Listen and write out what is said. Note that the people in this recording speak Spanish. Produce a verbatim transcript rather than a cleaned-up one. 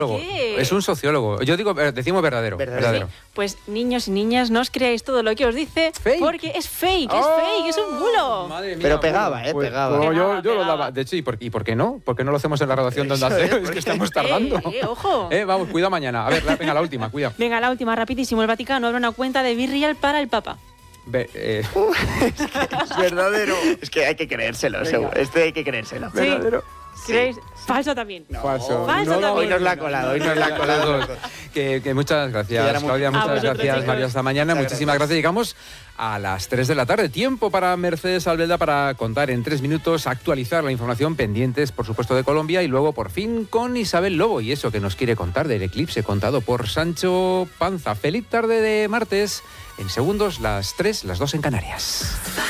¿Qué? Es un sociólogo. Yo digo, decimos verdadero. Verdadero. verdadero. Sí, pues niños y niñas, no os creáis todo lo que os dice, Fake. porque es fake, es Oh, fake, es un bulo. Madre mía, Pero pegaba, bueno, ¿eh? pues, Pegaba. pues yo, Pegaba, yo lo pegaba. daba. De hecho, ¿y por, ¿y por qué no? ¿Por qué no lo hacemos en la graduación de Onda Eso Cero? es, Es que estamos tardando. Eh, eh, ojo. Eh, vamos, cuida mañana. A ver, la- venga, la última, cuida. Venga, la última, rapidísimo. El Vaticano abre una cuenta de Virreal para el Papa. Ve, eh, Es verdadero. Es que hay que creérselo, seguro. Este hay que creérselo. Sí. verdadero. ¿Creéis? Falso también. Falso. Falso también. Hoy nos la ha colado, hoy nos la ha colado. Los dos. Que, que muchas Que gracias, ya era muy- Claudia. A Muchas vosotros, gracias, chicos. María. Hasta mañana. Muchas Muchísimas gracias. Llegamos a las tres de la tarde. Tiempo para Mercedes Albelda para contar en tres minutos, actualizar la información pendientes, por supuesto, de Colombia y luego, por fin, con Isabel Lobo y eso que nos quiere contar del eclipse contado por Sancho Panza. Feliz tarde de martes. En segundos, las tres, las dos en Canarias.